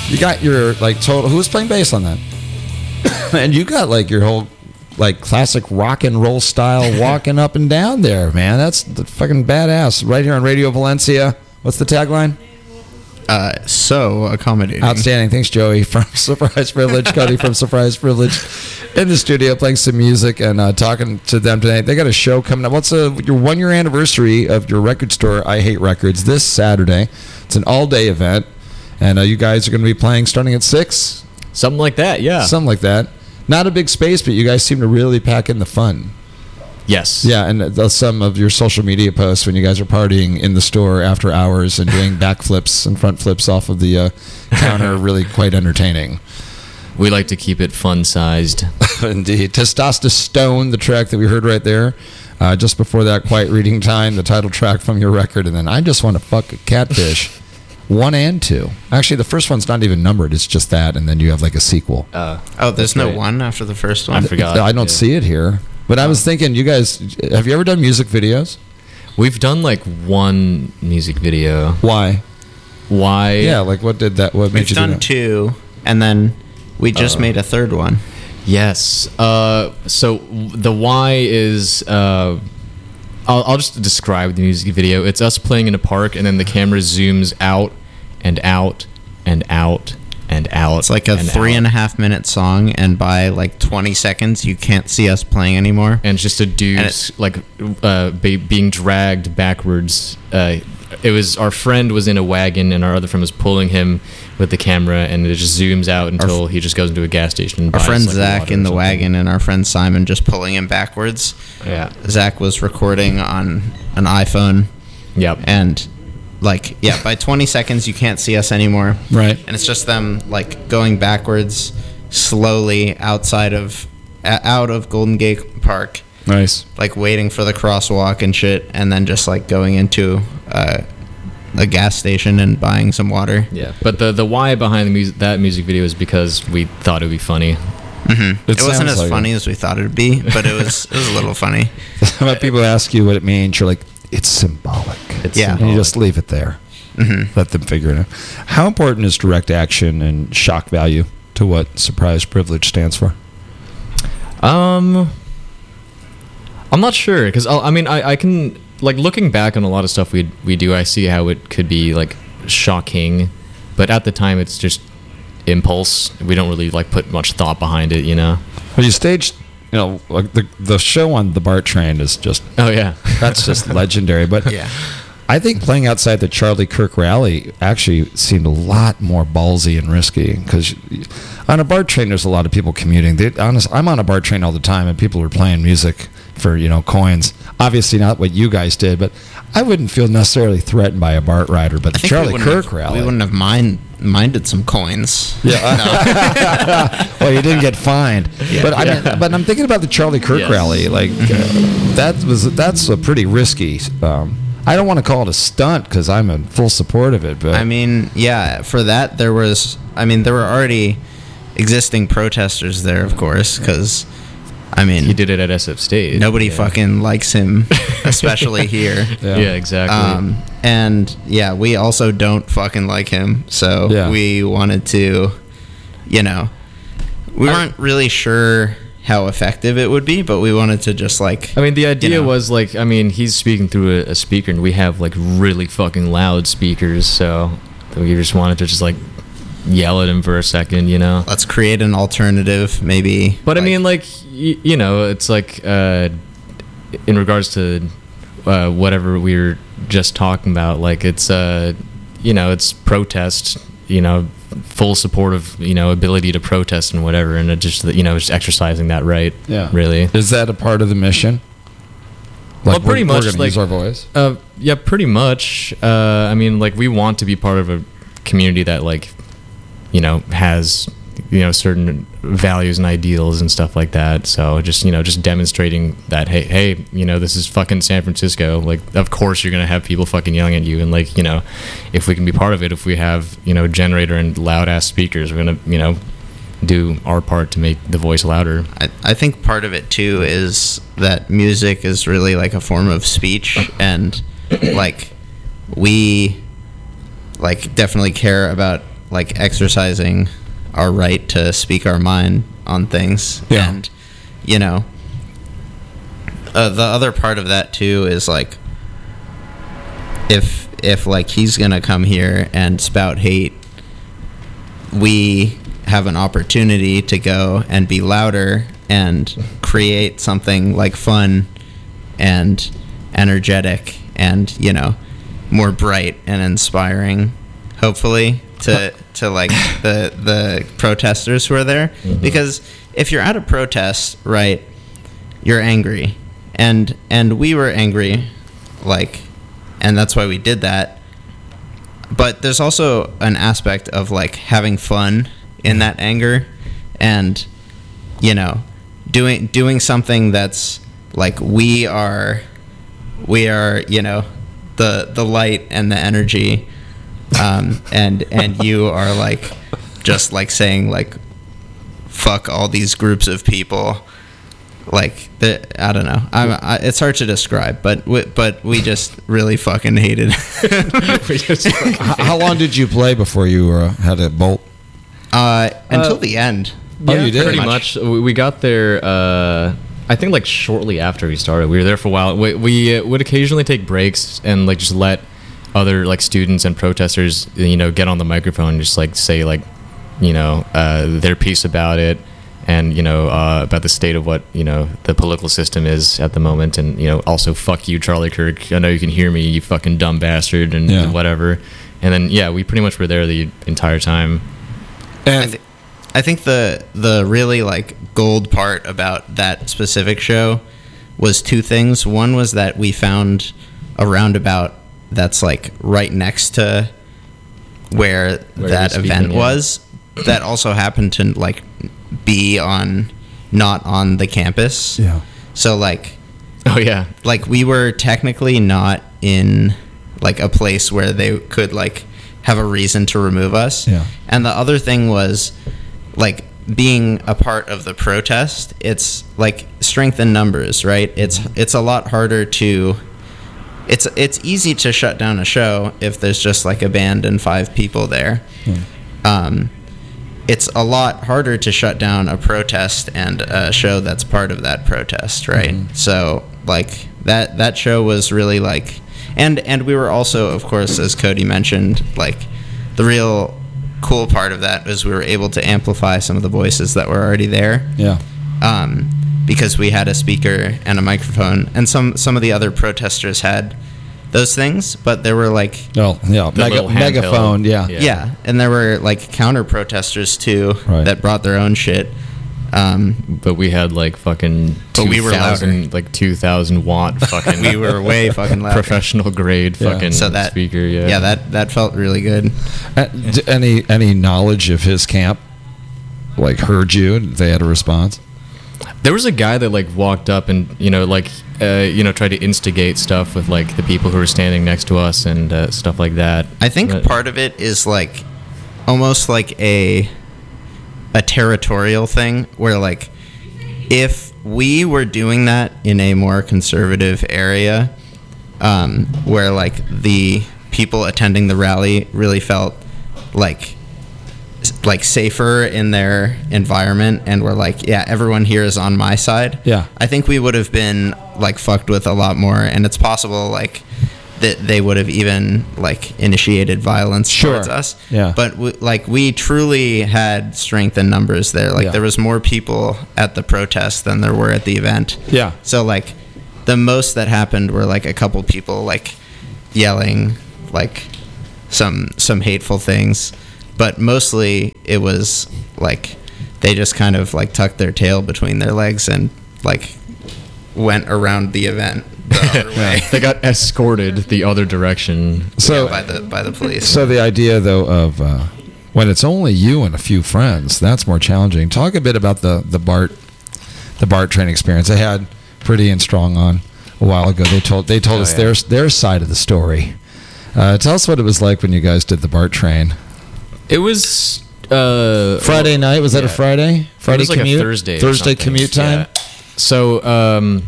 You got your like total. Who was playing bass on that? And you got like your whole like classic rock and roll style walking up and down there, man. That's the fucking badass. Right here on Radio Valencia. What's the tagline? So accommodating. Outstanding. Thanks, Joey from Surprise Privilege. Cody from Surprise Privilege in the studio playing some music and talking to them today. They got a show coming up. What's your 1 year anniversary of your record store, I Hate Records, this Saturday. It's an all-day event, and you guys are going to be playing starting at 6? Something like that, yeah. Something like that. Not a big space, but you guys seem to really pack in the fun. Yes. Yeah, and some of your social media posts when you guys are partying in the store after hours and doing backflips and front flips off of the counter are really quite entertaining. We like to keep it fun-sized. Indeed. Testosterone, the track that we heard right there. Just before that, Quiet Reading Time, the title track from your record. And then I Just Want to Fuck a Catfish, 1 and 2. Actually, the first one's not even numbered. It's just that, and then you have like a sequel. There's no 1 after the first one? I forgot. I don't see it here. But I was thinking, you guys, have you ever done music videos? We've done like 1 music video. Why? Yeah, like what made you do that? We've done 2, and then we just made a 3rd one. Yes. So the why is... I'll just describe the music video. It's us playing in a park, and then the camera zooms out and out and out and out. It's like a 3.5 minute song, and by like 20 seconds, you can't see us playing anymore. And it's just a dude like being dragged backwards. It was our friend was in a wagon, and our other friend was pulling him with the camera, and it just zooms out until he just goes into a gas station. And our friend like Zach in the wagon, and our friend Simon just pulling him backwards. Yeah. Zach was recording on an iPhone. Yep. And by 20 seconds you can't see us anymore. Right. And it's just them like going backwards slowly out of Golden Gate Park. Nice. Like waiting for the crosswalk and shit, and then just like going into a gas station and buying some water. Yeah. But the why behind that music video is because we thought it would be funny. Mm-hmm. It wasn't as funny as we thought it would be, but it was a little funny. When people ask you what it means, you're like, it's symbolic. Yeah. And you just leave it there. Mm-hmm. Let them figure it out. How important is direct action and shock value to what Surprise Privilege stands for? I'm not sure, because I can, like, looking back on a lot of stuff we do, I see how it could be like shocking, but at the time it's just impulse. We don't really like put much thought behind it, you know. Well, you staged, you know, like the show on the BART train is just that's just legendary. But yeah, I think playing outside the Charlie Kirk rally actually seemed a lot more ballsy and risky, because on a BART train there's a lot of people commuting. I'm on a BART train all the time, and people are playing music for, you know, coins. Obviously not what you guys did, but I wouldn't feel necessarily threatened by a BART rider. But the Charlie Kirk rally, we wouldn't have minded some coins. Yeah. Well, you didn't get fined. Yeah. But I'm thinking about the Charlie Kirk rally. Like that's a pretty risky. I don't want to call it a stunt because I'm in full support of it. But I mean, yeah, for that there were already existing protesters there, of course, because I mean, he did it at SF State. Nobody fucking likes him, especially here. Yeah, exactly. And yeah, we also don't fucking like him. So we wanted to, you know, we weren't really sure how effective it would be, but we wanted to just like, I mean, the idea was like, I mean, he's speaking through a speaker, and we have like really fucking loud speakers, so we just wanted to just like yell at him for a second, you know. Let's create an alternative, maybe. But I mean, like, you know, it's like in regards to whatever we were just talking about, like it's you know, it's protest, you know, full support of, you know, ability to protest and whatever, and it just, you know, just exercising that right. Yeah, really. Is that a part of the mission? Like, well, pretty much. We're gonna use our voice. Yeah, pretty much. I mean, like, we want to be part of a community that, like, you know, has, you know, certain values and ideals and stuff like that. So just, you know, just demonstrating that, hey, you know, this is fucking San Francisco. Like, of course you're going to have people fucking yelling at you. And, like, you know, if we can be part of it, if we have, you know, a generator and loud ass speakers, we're going to, you know, do our part to make the voice louder. I think part of it too is that music is really like a form of speech, and like we like definitely care about like exercising our right to speak our mind on things. Yeah. And you know, the other part of that too is like, if like he's gonna come here and spout hate, we have an opportunity to go and be louder and create something like fun and energetic and, you know, more bright and inspiring, hopefully, to like the protesters who are there. Mm-hmm. Because if you're at a protest, right, you're angry, and we were angry, like, and that's why we did that. But there's also an aspect of like having fun in that anger, and, you know, doing something that's like we are, you know, the light and the energy, and you are like just like saying like fuck all these groups of people. Like, I don't know. It's hard to describe, but we just really fucking hated it. How long did you play before you had to bolt? Until the end. Yeah, you did? Pretty much. We got there, I think, like, shortly after we started. We were there for a while. We would occasionally take breaks and, like, just let other, like, students and protesters, you know, get on the microphone and just, like, say, like, you know, their piece about it. And, you know, about the state of what, you know, the political system is at the moment. And, you know, also, fuck you, Charlie Kirk. I know you can hear me, you fucking dumb bastard, and whatever. And then, yeah, we pretty much were there the entire time. And I think the really, like, gold part about that specific show was two things. One was that we found a roundabout that's, like, right next to where that event was. That also happened to, like, be not on the campus. Yeah. So like, oh yeah, like we were technically not in like a place where they could like have a reason to remove us. Yeah. And the other thing was like being a part of the protest. It's like strength in numbers, right? It's a lot harder to. It's easy to shut down a show if there's just like a band and 5 people there. It's a lot harder to shut down a protest and a show that's part of that protest, right? Mm-hmm. So, like, that show was really, like... And we were also, of course, as Cody mentioned, like, the real cool part of that was we were able to amplify some of the voices that were already there. Yeah. Because we had a speaker and a microphone. And some of the other protesters had those things, but there were like megaphone, yeah, and there were like counter protesters too that brought their own shit. But we had like fucking 2,000 like 2,000 watt fucking. We were way fucking loud. Professional grade fucking so that, speaker. Yeah, that felt really good. Any knowledge of his camp? Like heard you? They had a response. There was a guy that like walked up and like tried to instigate stuff with like the people who were standing next to us and stuff like that. I think part of it is like almost like a territorial thing where like if we were doing that in a more conservative area where like the people attending the rally really felt like safer in their environment and were like, yeah, everyone here is on my side. Yeah. I think we would have been like fucked with a lot more, and it's possible like that they would have even like initiated violence towards us. Yeah. But we truly had strength in numbers there. Like there was more people at the protest than there were at the event. Yeah. So like the most that happened were like a couple people like yelling like some hateful things. But mostly it was like they just kind of like tucked their tail between their legs and like went around the event the other way. They got escorted the other direction. So by the police. So the idea though of when it's only you and a few friends, that's more challenging. Talk a bit about the BART train experience. They had Pretty and Strong on a while ago. They told us their side of the story. Tell us what it was like when you guys did the BART train. It was Friday night. Was that a Friday? Friday it was commute? Like a Thursday commute time. Yeah. So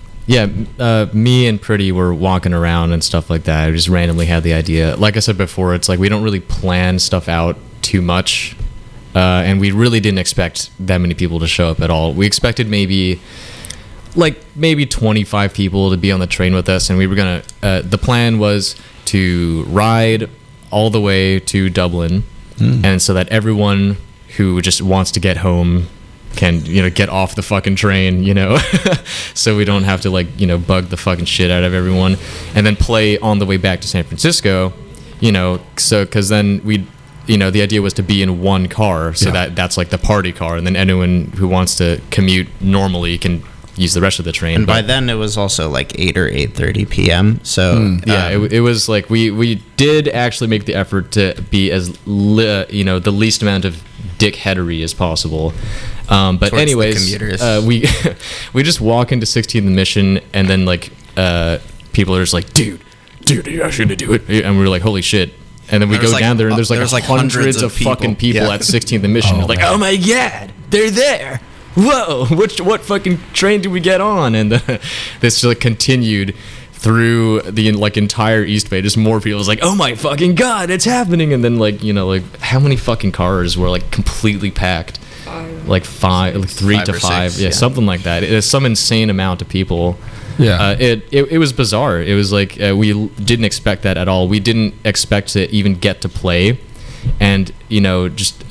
me and Pretty were walking around and stuff like that. I just randomly had the idea. Like I said before, it's like we don't really plan stuff out too much. And we really didn't expect that many people to show up at all. We expected maybe 25 people to be on the train with us, and we were gonna. The plan was to ride all the way to Dublin, and so that everyone who just wants to get home can get off the fucking train, so we don't have to bug the fucking shit out of everyone, and then play on the way back to San Francisco, so because then we'd. The idea was to be in one car, so that's like the party car, and then anyone who wants to commute normally can use the rest of the train. And by then it was also like 8 or 8:30 p.m. So it was like we did actually make the effort to be as the least amount of dickheadery as possible. But anyways, we just walk into 16th and Mission, and then people are just like, dude, are you actually gonna do it? And we were like, holy shit. And then we go down there, and there's like hundreds of fucking people at 16th and Mission. Like, oh my god, they're there! Whoa, what fucking train did we get on? And this continued through the entire East Bay. Just more people. It was like, oh my fucking god, it's happening! And then how many fucking cars were completely packed? 3 to 5, something like that. It's some insane amount of people. Yeah, it was bizarre. It was we didn't expect that at all. We didn't expect to even get to play, and just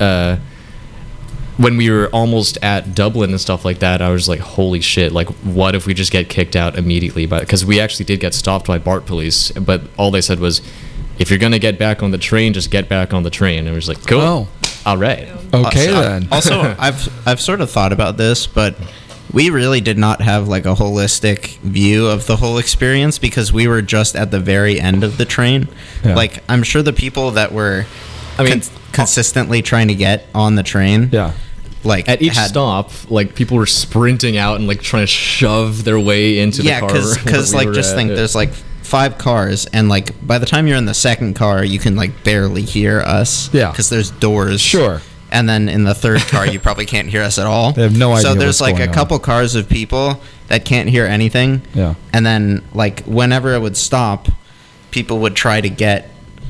when we were almost at Dublin and stuff like that, I was like, holy shit! What if we just get kicked out immediately? Because we actually did get stopped by BART police, but all they said was, if you're gonna get back on the train, just get back on the train. And it was like, cool, all right, okay then. Also, I've sort of thought about this, but. We really did not have a holistic view of the whole experience because we were just at the very end of the train. Yeah. I'm sure the people that were consistently trying to get on the train. Yeah. At each stop, people were sprinting out and trying to shove their way into the car. Yeah, because think there's 5 cars, and by the time you're in the second car, you can barely hear us. Yeah. Because there's doors. Sure. And then in the third car, you probably can't hear us at all. They have no idea. So there's a couple cars of people that can't hear anything. Yeah. And then whenever it would stop, people would try to get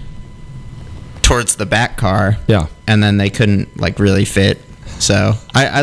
towards the back car. Yeah. And then they couldn't really fit. So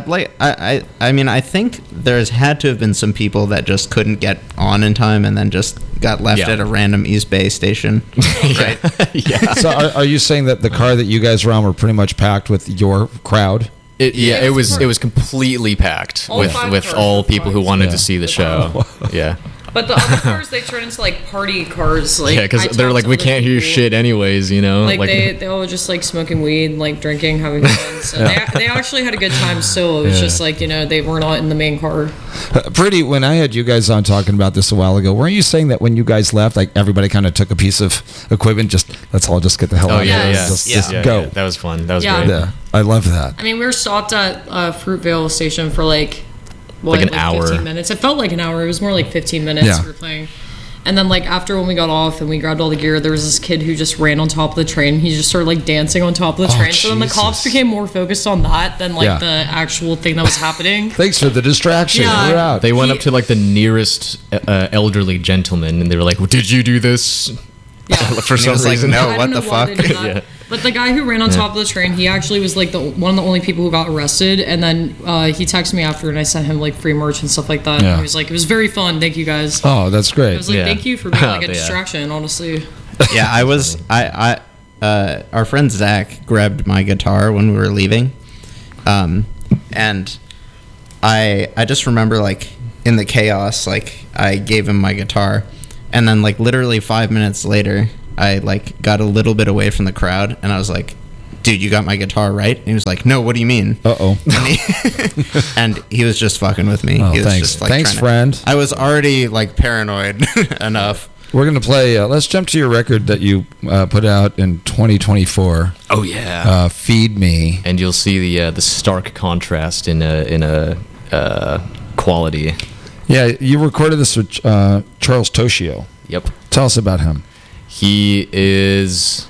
I think there's had to have been some people that just couldn't get on in time and then just got left at a random East Bay station. Right? Yeah. So are you saying that the car that you guys were on were pretty much packed with your crowd? It was completely packed with all people who wanted to see the show. Yeah. But the other cars, they turn into party cars. Because they're we can't hear shit anyways, they all just smoking weed, drinking, having fun. So they actually had a good time still. It was just they were not in the main car. Pretty, when I had you guys on talking about this a while ago, weren't you saying that when you guys left, everybody kind of took a piece of equipment, let's all just get the hell out of here. Just go. Yeah. That was fun. That was great. Yeah, I love that. I mean, we were stopped at Fruitvale Station for an hour. 15 minutes. It felt like an hour. It was more like 15 minutes we were playing. And then after when we got off and we grabbed all the gear, there was this kid who just ran on top of the train. He just started dancing on top of the train. So then the cops became more focused on that than the actual thing that was happening. Thanks for the distraction. Yeah. We're out. They went up to the nearest elderly gentleman and they were like, well, did you do this? Yeah. For some reason. No, what the fuck? Yeah. But the guy who ran on top of the train, he actually was one of the only people who got arrested. And then he texted me after, and I sent him free merch and stuff like that. Yeah. And he was it was very fun. Thank you guys. Oh, that's great. I was thank you for being a distraction. Honestly. Yeah, I was. Our friend Zach grabbed my guitar when we were leaving, and I just remember in the chaos, I gave him my guitar, and then literally 5 minutes later, I got a little bit away from the crowd, and I was like, dude, you got my guitar, right? And he was like, no, what do you mean? Uh-oh. And he was just fucking with me. Oh, he was thanks. Just, thanks, friend. I was already paranoid enough. We're going to play, let's jump to your record that you put out in 2024. Oh, yeah. Feed Me. And you'll see the stark contrast in a quality. Yeah, you recorded this with Charles Toshio. Yep. Tell us about him. He is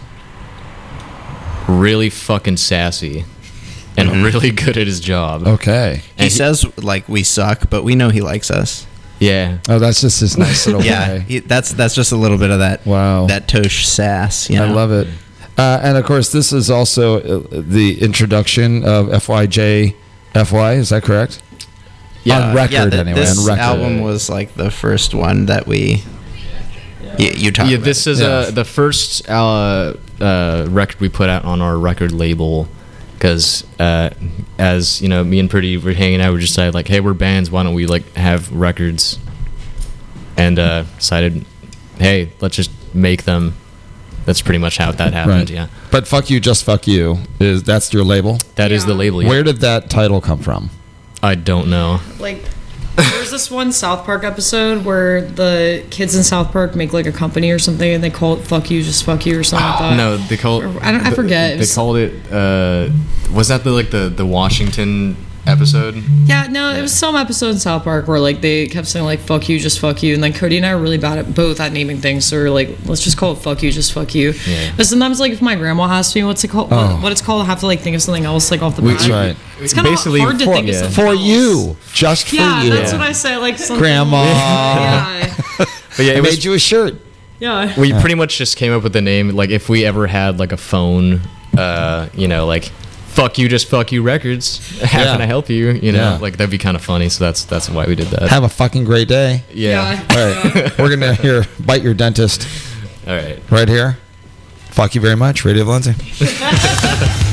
really fucking sassy and really good at his job. Okay. He says we suck, but we know he likes us. Yeah. Oh, that's just his nice little way. Yeah, that's just a little bit of that. Wow. That Tosh sass. I love it. And of course, this is also the introduction of FYJFY. Is that correct? Yeah, on record anyway. This on record. album was like the first one that we. You talked about. This is the first record we put out on our record label. Because as you know, me and Pretty were hanging out, we decided like, hey, we're bands. Why don't we like have records? And decided, hey, let's just make them. That's pretty much how that happened. Right. Yeah. But Fuck You, Just Fuck You that's your label? That is the label. Yeah. Where did that title come from? I don't know. Like, there's this one South Park episode where the kids in South Park make like a company or something, and they call it "Fuck You, Just Fuck You" or something like that. No, they call it. I forget. They called it. Was that the Washington episode? Yeah, no, it was some episode in South Park where like they kept saying like "Fuck You, Just Fuck You," and like Cody and I are really bad at both at naming things, so we're like, let's just call it "Fuck You, Just Fuck You." Yeah. But sometimes like if my grandma asks me what's it called, what it's called, I have to like think of something else like off the bat. Right. It's kind of hard to think of something for else. You, just for you. Yeah, that's what I say. Like something. Grandma. Yeah. But yeah, it made you a shirt. Yeah. We pretty much just came up with the name. Like if we ever had like a phone, like "Fuck You, Just Fuck You" records. How can I help you? You know, like that'd be kind of funny. So that's why we did that. Have a fucking great day. Yeah. All right. We're gonna hear "Bite Your Dentist." All right. Right here. Fuck you very much, Radio Valencia.